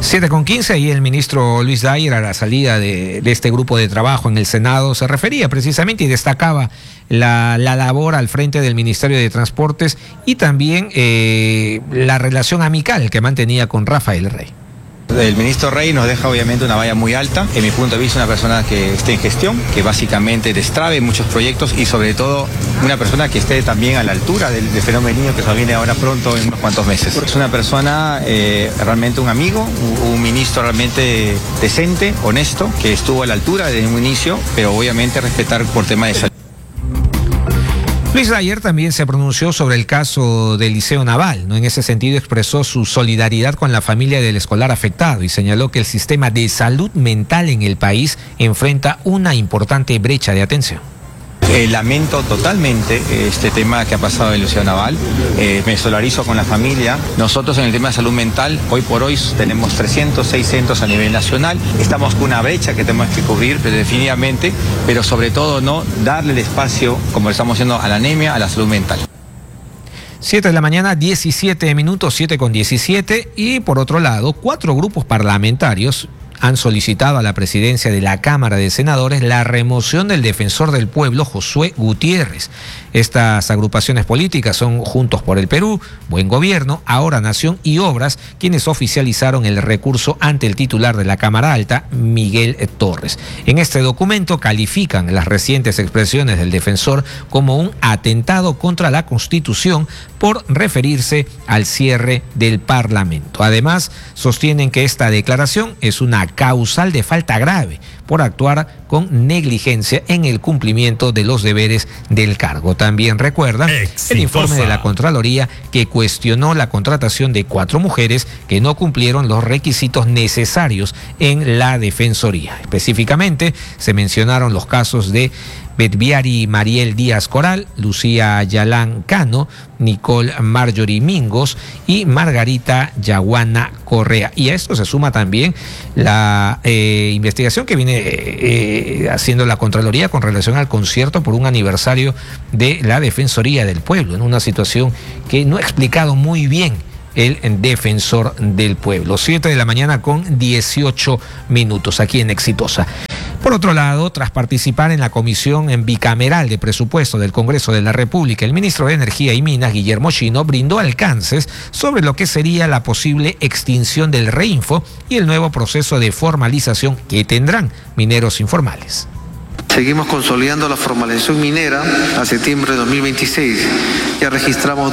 7:15, y el ministro Luis Dyer, a la salida de este grupo de trabajo en el Senado, se refería precisamente y destacaba la labor al frente del Ministerio de Transportes y también la relación amical que mantenía con Rafael Rey. El ministro Rey nos deja obviamente una valla muy alta. En mi punto de vista, una persona que esté en gestión, que básicamente destrabe muchos proyectos y sobre todo una persona que esté también a la altura del fenómeno niño que se viene ahora pronto en unos cuantos meses. Es una persona realmente un amigo, un ministro realmente decente, honesto, que estuvo a la altura desde un inicio, pero obviamente respetar por tema de salud. Luis Dyer también se pronunció sobre el caso del Liceo Naval, ¿no? En ese sentido expresó su solidaridad con la familia del escolar afectado y señaló que el sistema de salud mental en el país enfrenta una importante brecha de atención. Lamento totalmente este tema que ha pasado en el Liceo Naval. Me solidarizo con la familia. Nosotros en el tema de salud mental, hoy por hoy tenemos 306 centros a nivel nacional. Estamos con una brecha que tenemos que cubrir definitivamente, pero sobre todo no darle el espacio, como estamos haciendo, a la anemia, a la salud mental. 7 de la mañana, 17 minutos, 7:17, y por otro lado, 4 grupos parlamentarios han solicitado a la presidencia de la Cámara de Senadores la remoción del defensor del pueblo, Josué Gutiérrez. Estas agrupaciones políticas son Juntos por el Perú, Buen Gobierno, Ahora Nación y Obras, quienes oficializaron el recurso ante el titular de la Cámara Alta, Miguel Torres. En este documento califican las recientes expresiones del defensor como un atentado contra la Constitución por referirse al cierre del Parlamento. Además, sostienen que esta declaración es una causal de falta grave por actuar con negligencia en el cumplimiento de los deberes del cargo. También recuerdan el informe de la Contraloría que cuestionó la contratación de 4 mujeres que no cumplieron los requisitos necesarios en la Defensoría. Específicamente, se mencionaron los casos de Betviari Mariel Díaz Coral, Lucía Yalán Cano, Nicole Marjorie Mingos y Margarita Yaguana Correa. Y a esto se suma también la investigación que viene haciendo la Contraloría con relación al concierto por un aniversario de la Defensoría del Pueblo, en una situación que no ha explicado muy bien el defensor del pueblo. 7 de la mañana con 18 minutos aquí en Exitosa. Por otro lado, tras participar en la Comisión Bicameral de Presupuesto del Congreso de la República, el ministro de Energía y Minas, Guillermo Chino, brindó alcances sobre lo que sería la posible extinción del Reinfo y el nuevo proceso de formalización que tendrán mineros informales. Seguimos consolidando la formalización minera a septiembre de 2026. Ya registramos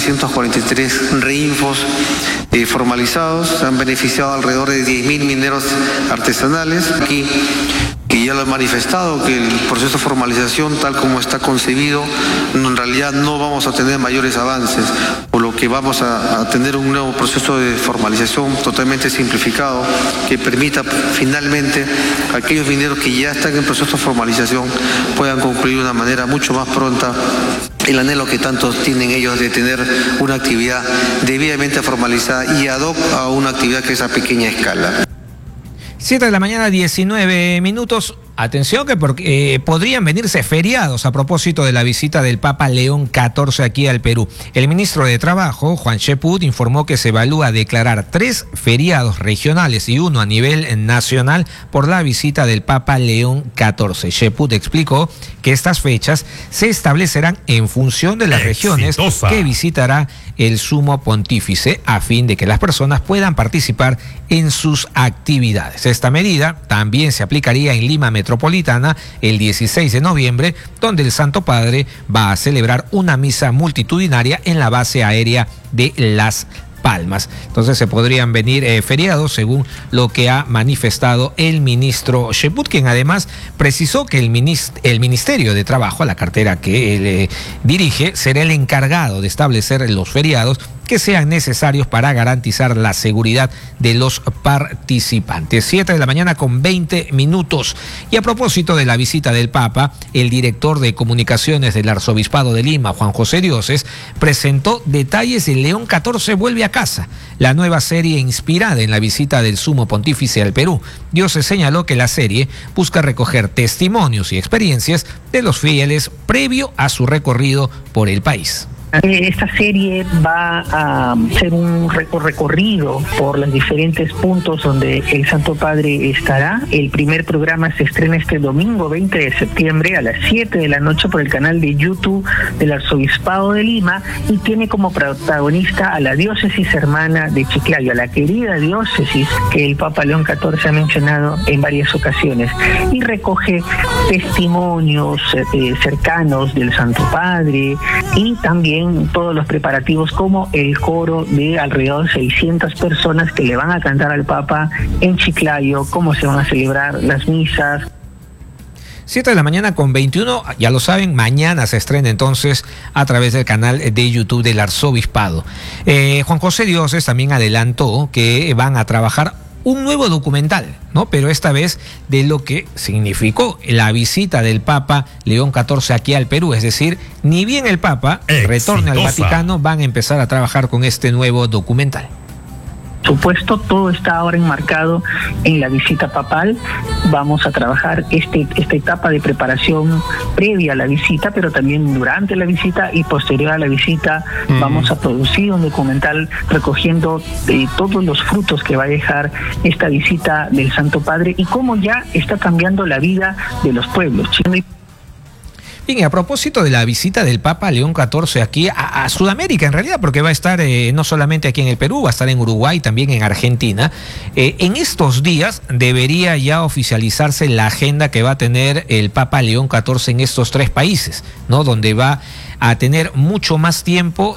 2.343 reinfos formalizados. Se han beneficiado alrededor de 10.000 mineros artesanales. Aquí, que ya lo he manifestado, que el proceso de formalización, tal como está concebido, en realidad no vamos a tener mayores avances, por lo que vamos a tener un nuevo proceso de formalización totalmente simplificado que permita finalmente a aquellos mineros que ya están en proceso de formalización puedan concluir de una manera mucho más pronta el anhelo que tantos tienen ellos de tener una actividad debidamente formalizada y ad hoc a una actividad que es a pequeña escala. 7 de la mañana, 19 minutos. Atención que podrían venirse feriados a propósito de la visita del Papa León XIV aquí al Perú. El ministro de Trabajo, Juan Cheput, informó que se evalúa declarar 3 feriados regionales y 1 a nivel nacional por la visita del Papa León XIV. Cheput explicó que estas fechas se establecerán en función de las regiones que visitará el Sumo Pontífice a fin de que las personas puedan participar en sus actividades. Esta medida también se aplicaría en Lima Metropolitana el 16 de noviembre, donde el Santo Padre va a celebrar una misa multitudinaria en la base aérea de Las Palmas. Entonces se podrían venir feriados según lo que ha manifestado el ministro Cheput, quien además precisó que el Ministerio de Trabajo, la cartera que él dirige, será el encargado de establecer los feriados que sean necesarios para garantizar la seguridad de los participantes. 7 de la mañana con 20 minutos. Y a propósito de la visita del Papa, el director de comunicaciones del Arzobispado de Lima, Juan José Dioses, presentó detalles de León XIV vuelve a casa, la nueva serie inspirada en la visita del Sumo Pontífice al Perú. Dioses señaló que la serie busca recoger testimonios y experiencias de los fieles previo a su recorrido por el país. Esta serie va a ser un recorrido por los diferentes puntos donde el Santo Padre estará. El primer programa se estrena este domingo 20 de septiembre a las 7 de la noche por el canal de YouTube del Arzobispado de Lima y tiene como protagonista a la diócesis hermana de Chiclayo, a la querida diócesis que el Papa León XIV ha mencionado en varias ocasiones, y recoge testimonios cercanos del Santo Padre y también todos los preparativos, como el coro de alrededor de 600 personas que le van a cantar al Papa en Chiclayo, cómo se van a celebrar las misas. 7 de la mañana con 21, ya lo saben, mañana se estrena entonces a través del canal de YouTube del Arzobispado. Juan José Dioses también adelantó que van a trabajar un nuevo documental, ¿no? Pero esta vez de lo que significó la visita del Papa León XIV aquí al Perú. Es decir, ni bien el Papa retorne al Vaticano, van a empezar a trabajar con este nuevo documental. Supuesto, todo está ahora enmarcado en la visita papal. Vamos a trabajar esta etapa de preparación previa a la visita, pero también durante la visita y posterior a la visita. Vamos a producir un documental recogiendo todos los frutos que va a dejar esta visita del Santo Padre y cómo ya está cambiando la vida de los pueblos. Bien, y a propósito de la visita del Papa León XIV aquí a Sudamérica, en realidad, porque va a estar no solamente aquí en el Perú, va a estar en Uruguay, también en Argentina. En estos días debería ya oficializarse la agenda que va a tener el Papa León XIV en estos 3 países, ¿no? Donde va a tener mucho más tiempo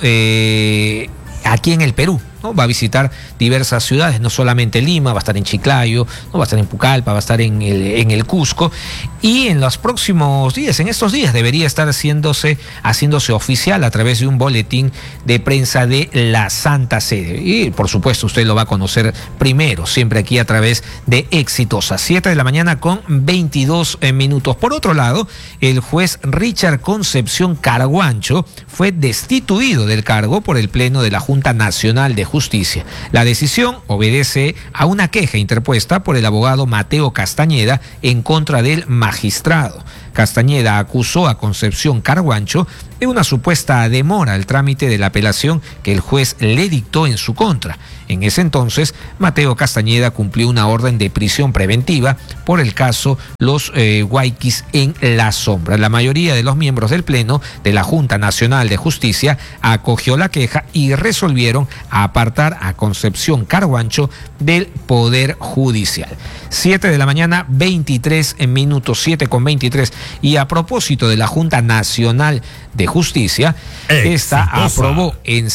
aquí en el Perú, ¿no? Va a visitar diversas ciudades, no solamente Lima, va a estar en Chiclayo, ¿no? Va a estar en Pucallpa, va a estar en el Cusco, y en los próximos días, en estos días, debería estar haciéndose oficial a través de un boletín de prensa de la Santa Sede. Y por supuesto usted lo va a conocer primero, siempre aquí a través de Exitosa. 7 de la mañana con 22 minutos. Por otro lado, el juez Richard Concepción Carguancho fue destituido del cargo por el Pleno de la Junta Nacional de Justicia. La decisión obedece a una queja interpuesta por el abogado Mateo Castañeda en contra del magistrado. Castañeda acusó a Concepción Carguancho de una supuesta demora al trámite de la apelación que el juez le dictó en su contra. En ese entonces, Mateo Castañeda cumplió una orden de prisión preventiva por el caso Los Guayquis en la Sombra. La mayoría de los miembros del Pleno de la Junta Nacional de Justicia acogió la queja y resolvieron apartar a Concepción Carguancho del Poder Judicial. 7 de la mañana, 23 minutos, 7 con 23. Y a propósito de la Junta Nacional de Justicia, esta aprobó en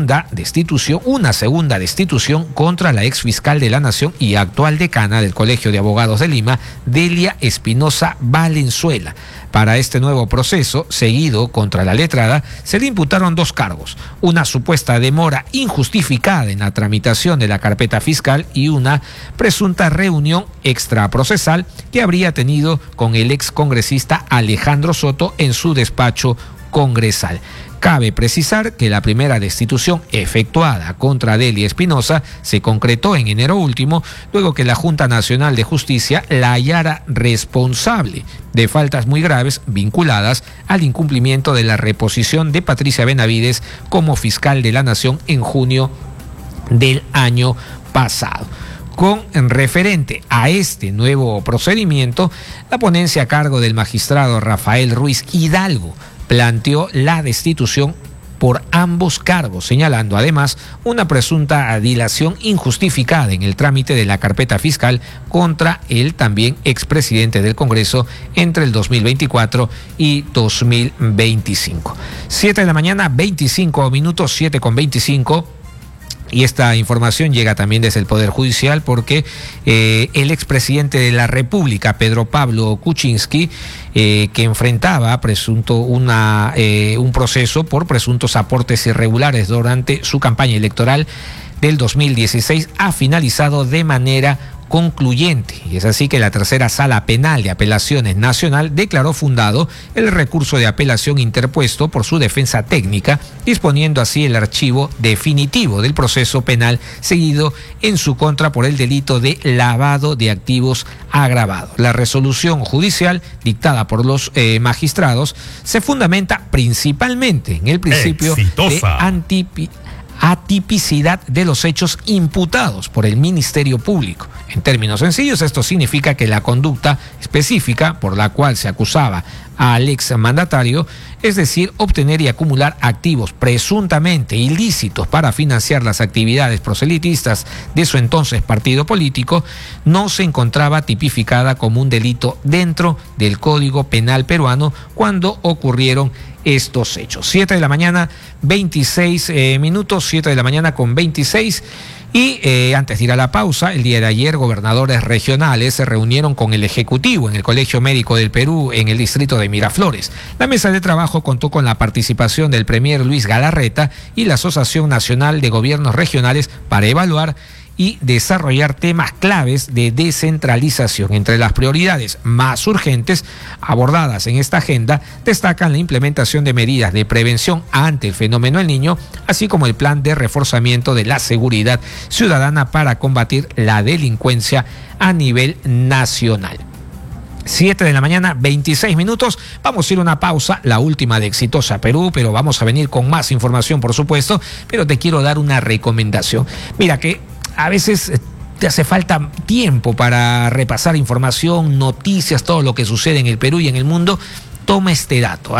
una segunda destitución contra la exfiscal de la Nación y actual decana del Colegio de Abogados de Lima, Delia Espinosa Valenzuela. Para este nuevo proceso, seguido contra la letrada, se le imputaron 2 cargos: una supuesta demora injustificada en la tramitación de la carpeta fiscal y una presunta reunión extraprocesal que habría tenido con el excongresista Alejandro Soto en su despacho congresal. Cabe precisar que la primera destitución efectuada contra Delia Espinosa se concretó en enero último, luego que la Junta Nacional de Justicia la hallara responsable de faltas muy graves vinculadas al incumplimiento de la reposición de Patricia Benavides como fiscal de la Nación en junio del año pasado. Con referente a este nuevo procedimiento, la ponencia a cargo del magistrado Rafael Ruiz Hidalgo planteó la destitución por ambos cargos, señalando además una presunta dilación injustificada en el trámite de la carpeta fiscal contra el también expresidente del Congreso entre el 2024 y 2025. 7 de la mañana, 25 minutos, 7 con 25. Y esta información llega también desde el Poder Judicial porque el expresidente de la República, Pedro Pablo Kuczynski, que enfrentaba un proceso por presuntos aportes irregulares durante su campaña electoral del 2016, ha finalizado de manera concluyente. Y es así que la tercera Sala Penal de Apelaciones Nacional declaró fundado el recurso de apelación interpuesto por su defensa técnica, disponiendo así el archivo definitivo del proceso penal seguido en su contra por el delito de lavado de activos agravado. La resolución judicial dictada por los magistrados se fundamenta principalmente en el principio de atipicidad de los hechos imputados por el Ministerio Público. En términos sencillos, esto significa que la conducta específica por la cual se acusaba al exmandatario, es decir, obtener y acumular activos presuntamente ilícitos para financiar las actividades proselitistas de su entonces partido político, no se encontraba tipificada como un delito dentro del Código Penal peruano cuando ocurrieron estos hechos. 7 de la mañana, 26 minutos, 7 de la mañana con 26. Y antes de ir a la pausa, el día de ayer gobernadores regionales se reunieron con el Ejecutivo en el Colegio Médico del Perú en el distrito de Miraflores. La mesa de trabajo contó con la participación del premier Luis Galarreta y la Asociación Nacional de Gobiernos Regionales para evaluar y desarrollar temas claves de descentralización. Entre las prioridades más urgentes abordadas en esta agenda destacan la implementación de medidas de prevención ante el fenómeno del Niño, así como el plan de reforzamiento de la seguridad ciudadana para combatir la delincuencia a nivel nacional. 7 de la mañana, 26 minutos. Vamos a ir a una pausa, la última de Exitosa Perú, pero vamos a venir con más información, por supuesto, pero te quiero dar una recomendación. Mira que a veces te hace falta tiempo para repasar información, noticias, todo lo que sucede en el Perú y en el mundo. Toma este dato,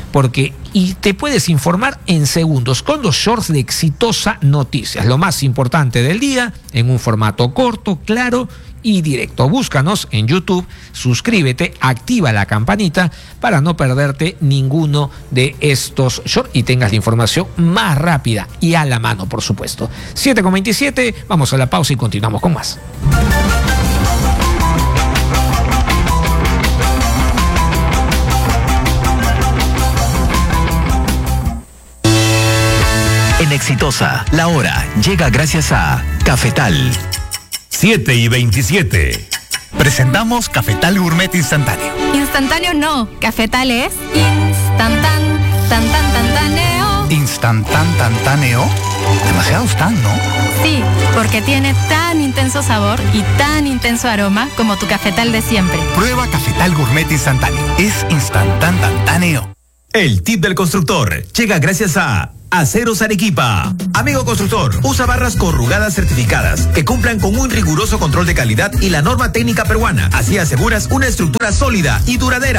y te puedes informar en segundos con los shorts de Exitosa Noticias. Lo más importante del día en un formato corto, claro y directo. Búscanos en YouTube, suscríbete, activa la campanita para no perderte ninguno de estos shorts y tengas la información más rápida y a la mano, por supuesto. 7:27, vamos a la pausa y continuamos con más. En Exitosa, la hora llega gracias a Cafetal. 7:27. Presentamos Cafetal Gourmet Instantáneo. Instantáneo no, Cafetal es instantáneo. ¿Instantáneo? Demasiado tan, ¿no? Sí, porque tiene tan intenso sabor y tan intenso aroma como tu Cafetal de siempre. Prueba Cafetal Gourmet Instantáneo. Es instantáneo. El tip del constructor llega gracias a Aceros Arequipa. Amigo constructor, usa barras corrugadas certificadas que cumplan con un riguroso control de calidad y la norma técnica peruana. Así aseguras una estructura sólida y duradera.